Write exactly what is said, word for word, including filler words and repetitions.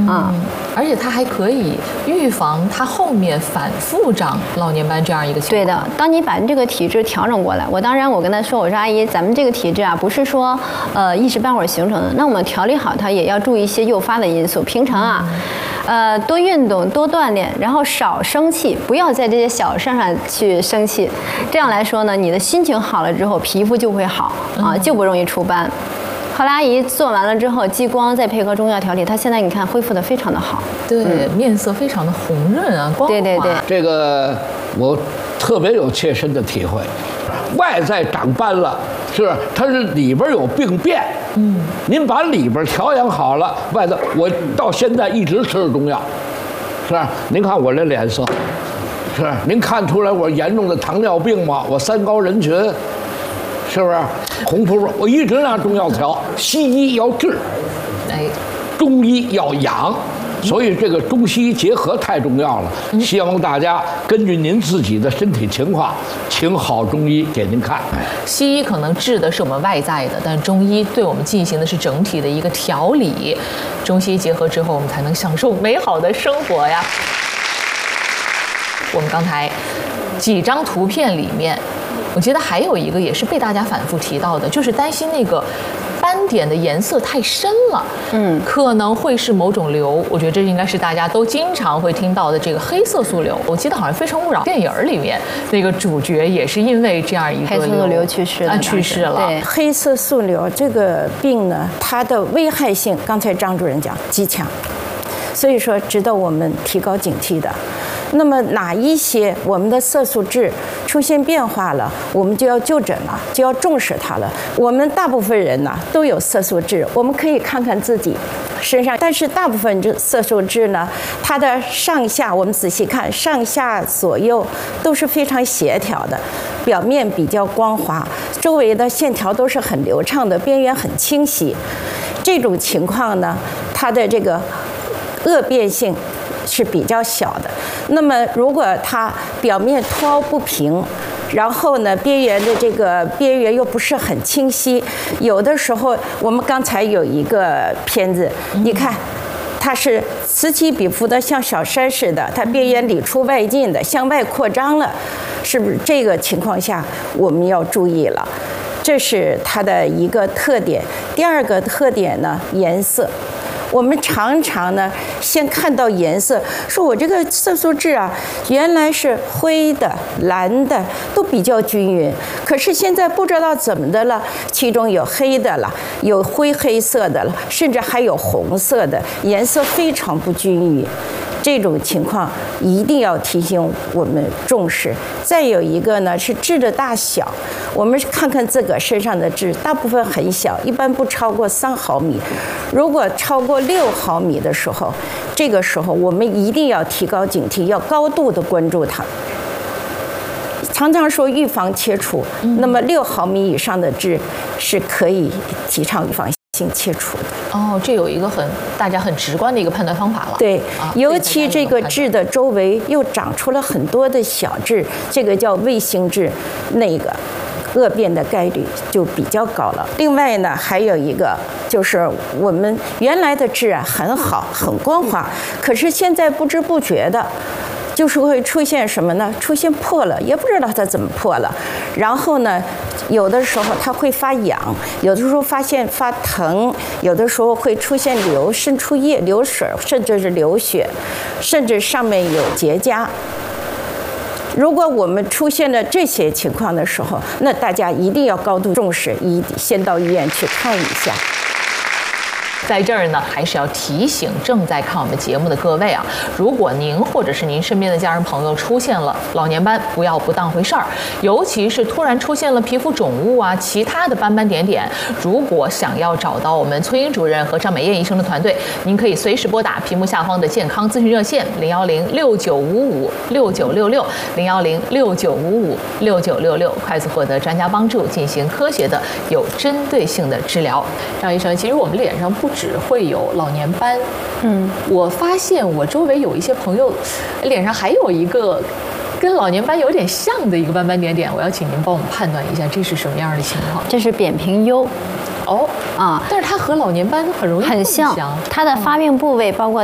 啊。 而且它还可以预防它后面反复长老年斑这样一个情况。 对的，当你把这个体质调整过来，我当然我跟他说，我说阿姨，咱们这个体质啊，不是说呃一时半会儿形成的，那我们调理好它，也要注意一些诱发的因素。平常啊，呃多运动，多锻炼，然后少生气，不要在这些小事上去生气。这样来说呢，你的心情好了之后，皮肤就会好啊，就不容易出斑。后来阿姨做完了之后，激光再配合中药调理，她现在你看恢复的非常的好， 对，嗯、面色非常的红润啊，光滑。 对对对， 这个我特别有切身的体会。外在长斑了，是不是？它是里边有病变。嗯，您把里边调养好了，外头我到现在一直吃着中药，是吧？您看我这脸色，是您看出来我严重的糖尿病吗？我三高人群。是不是红扑扑？我一直拿中药调，西医要治， 哎， 中医要养，所以这个中西医结合太重要了。希望大家根据您自己的身体情况，请好中医给您看。 西医可能治的是我们外在的，但中医对我们进行的是整体的一个调理。中西医结合之后，我们才能享受美好的生活呀。我们刚才几张图片里面。我觉得还有一个也是被大家反复提到的，就是担心那个斑点的颜色太深了，嗯，可能会是某种瘤。我觉得这应该是大家都经常会听到的这个黑色素瘤。我记得好像《非诚勿扰》电影里面那个主角也是因为这样一个黑色素瘤去世啊去世了。 对，黑色素瘤这个病呢，它的危害性，刚才张主任讲极强，所以说值得我们提高警惕的。那么哪一些我们的色素质出现变化了，我们就要就诊了，就要重视它了。我们大部分人呢都有色素质，我们可以看看自己身上，但是大部分这色素质呢，它的上下我们仔细看，上下左右都是非常协调的，表面比较光滑，周围的线条都是很流畅的，边缘很清晰。这种情况呢，它的这个恶变性是比较小的。那么如果它表面凸凹不平，然后呢边缘的这个边缘又不是很清晰，有的时候我们刚才有一个片子，你看它是此起彼伏的，像小山似的，它边缘里出外进的，向外扩张了，是不是？这个情况下我们要注意了，这是它的一个特点。第二个特点呢，颜色。我们常常呢，先看到颜色，说我这个色素质啊，原来是灰的、蓝的，都比较均匀。可是现在不知道怎么的了，其中有黑的了，有灰黑色的了，甚至还有红色的，颜色非常不均匀。这种情况一定要提醒我们重视。再有一个呢是痣的大小，我们看看自个儿身上的痣，大部分很小，一般不超过三毫米。如果超过六毫米的时候，这个时候我们一定要提高警惕，要高度的关注它。常常说预防切除，那么六毫米以上的痣是可以提倡预防性切除的。 哦，这有一个很大家很直观的一个判断方法了。 对， 啊、 尤其这个痣的周围又长出了很多的小痣，这个叫卫星痣，那个恶变的概率就比较高了。另外呢，还有一个就是我们原来的痣啊很好，很光滑，可是现在不知不觉的。就是会出现什么呢？出现破了，也不知道它怎么破了。然后呢，有的时候它会发痒，有的时候发现发疼，有的时候会出现流渗出液、流水，甚至是流血，甚至上面有结痂。如果我们出现了这些情况的时候，那大家一定要高度重视，一先到医院去看一下。 在这儿呢，还是要提醒正在看我们节目的各位啊，如果您或者是您身边的家人朋友出现了老年斑，不要不当回事儿，尤其是突然出现了皮肤肿物啊，其他的斑斑点点，如果想要找到我们崔英主任和张美燕医生的团队，您可以随时拨打屏幕下方的健康咨询热线零幺零六九五五六九六六零幺零六九五五六九六六，快速获得专家帮助，进行科学的有针对性的治疗。张医生，其实我们脸上不只会有老年斑，嗯，我发现我周围有一些朋友脸上还有一个跟老年斑有点像的一个斑斑点点，我要请您帮我们判断一下这是什么样的情况。 这是扁平疣。 哦啊，但是它和老年斑很容易很像，它的发病部位包括